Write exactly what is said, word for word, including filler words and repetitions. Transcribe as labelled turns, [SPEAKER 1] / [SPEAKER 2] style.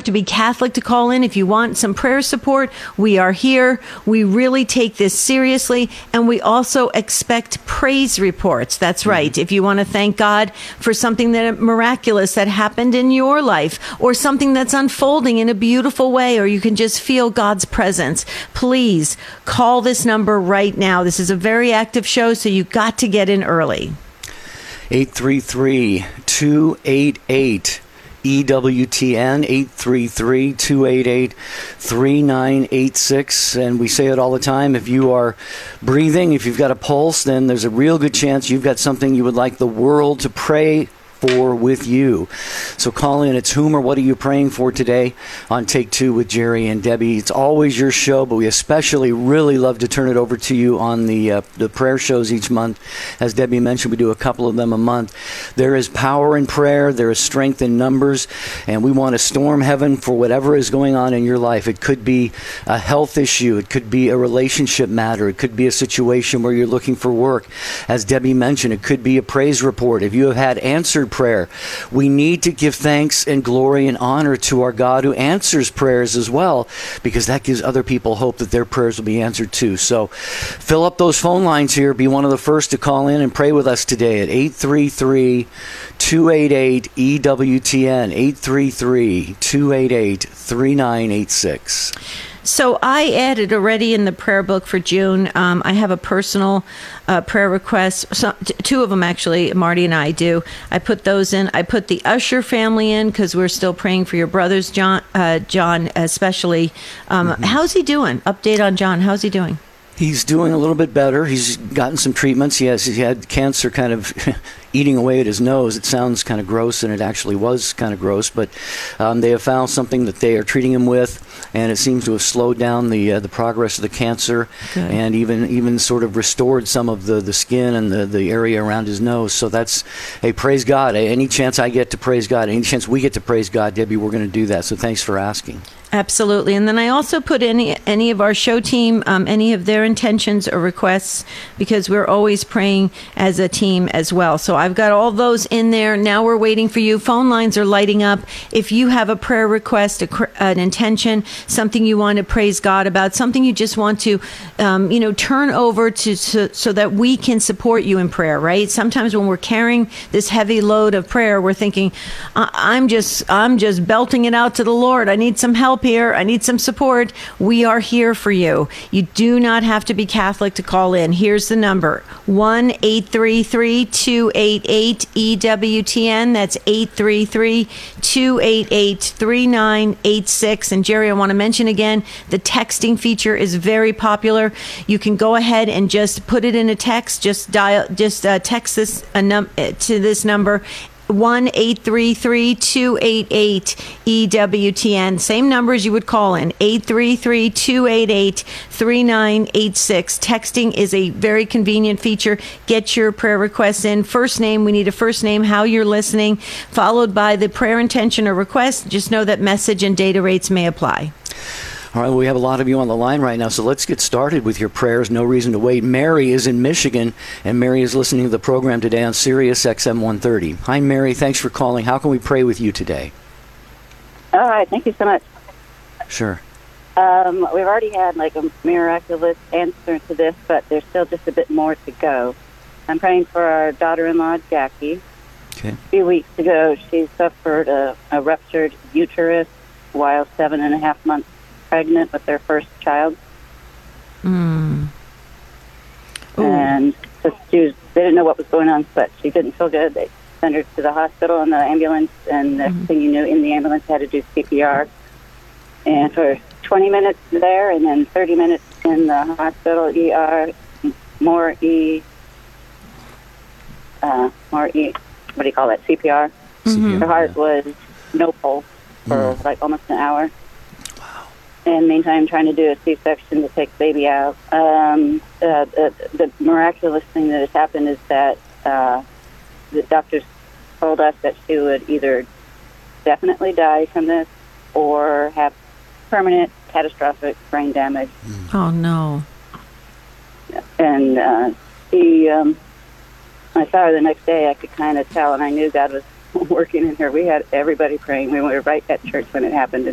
[SPEAKER 1] to be Catholic to call in. If you want some prayer support, we are here. We really take this seriously, and we also expect praise reports. That's right. Mm-hmm. If you want to thank God for something that miraculous that happened in your life, or something that's unfolding in a beautiful way, or you can just feel God's presence, please call this number right now. This is a very active show, so you got to get in early.
[SPEAKER 2] eight three three, two eight eight, E W T N, eight three three, two eight eight, three nine eight six. And we say it all the time, if you are breathing, if you've got a pulse, then there's a real good chance you've got something you would like the world to pray for with you. So call in. It's whom or what are you praying for today on Take Two with Jerry and Debbie. It's always your show, but we especially really love to turn it over to you on the uh, the prayer shows each month. As Debbie mentioned, we do a couple of them a month. There is power in prayer. There is strength in numbers, and we want to storm heaven for whatever is going on in your life. It could be a health issue. It could be a relationship matter. It could be a situation where you're looking for work. As Debbie mentioned, it could be a praise report. If you have had answered prayer, we need to give thanks and glory and honor to our God who answers prayers as well, because that gives other people hope that their prayers will be answered too. So fill up those phone lines here. Be one of the first to call in and pray with us today at eight three three, two eight eight, E W T N, eight three three, two eight eight, three nine eight six.
[SPEAKER 1] So I added already in the prayer book for June, um, I have a personal uh, prayer request, so, t- two of them actually, Marty and I do. I put those in. I put the Usher family in because we're still praying for your brothers, John, uh, John especially. Um, mm-hmm. How's he doing? Update on John. How's he doing?
[SPEAKER 2] He's doing a little bit better. He's gotten some treatments. He has he had cancer kind of eating away at his nose. It sounds kind of gross, and it actually was kind of gross. But um, they have found something that they are treating him with, and it seems to have slowed down the uh, the progress of the cancer, Good. and even even sort of restored some of the, the skin and the, the area around his nose. So that's, hey, praise God. Any chance I get to praise God, any chance we get to praise God, Debbie, we're going to do that. So thanks for asking.
[SPEAKER 1] Absolutely. And then I also put any any of our show team, um, any of their intentions or requests, because we're always praying as a team as well. So I've got all those in there. Now we're waiting for you. Phone lines are lighting up. If you have a prayer request, a, an intention, something you want to praise God about, something you just want to, um, you know, turn over to so, so that we can support you in prayer, right? Sometimes when we're carrying this heavy load of prayer, we're thinking, I'm just, I'm just belting it out to the Lord. I need some help here. I need some support. We are here for you. You do not have to be Catholic to call in. Here's the number: one eight three three, two eight eight, E W T N. That's eight three three, two eight eight, three nine eight six. And Jerry, I want to mention again, the texting feature is very popular. You can go ahead and just put it in a text. Just dial, just uh, text this a num- to this number, one eight three three, two eight eight, E W T N. Same numbers you would call in, eight three three, two eight eight, three nine eight six. Texting is a very convenient feature. Get your prayer requests in. First name, we need a first name, how you're listening, followed by the prayer intention or request. Just know that message and data rates may apply.
[SPEAKER 2] All right, well, we have a lot of you on the line right now, so let's get started with your prayers. No reason to wait. Mary is in Michigan, and Mary is listening to the program today on Sirius X M one thirty. Hi, Mary. Thanks for calling. How can we pray with you today?
[SPEAKER 3] All right. Thank you so much.
[SPEAKER 2] Sure.
[SPEAKER 3] Um, we've already had like a miraculous answer to this, but there's still just a bit more to go. I'm praying for our daughter-in-law, Jackie.
[SPEAKER 2] Okay.
[SPEAKER 3] A few weeks ago, she suffered a, a ruptured uterus while seven and a half months pregnant with their first child.
[SPEAKER 1] Mm.
[SPEAKER 3] And so she was, they didn't know what was going on, but she didn't feel good. They sent her to the hospital in the ambulance, and next mm-hmm. thing you knew, in the ambulance, had to do C P R. And for twenty minutes there, and then thirty minutes in the hospital, E R, more E, uh, more E, what do you call that, C P R.
[SPEAKER 1] Mm-hmm.
[SPEAKER 3] Her heart was no pulse for mm. like almost an hour. And meantime, trying to do a C-section to take the baby out. Um, uh, the, the miraculous thing that has happened is that uh, the doctors told us that she would either definitely die from this or have permanent catastrophic brain damage.
[SPEAKER 1] Oh, no.
[SPEAKER 3] And uh, she, um, I saw her the next day, I could kind of tell, and I knew God was working in her. We had everybody praying. We were right at church when it happened,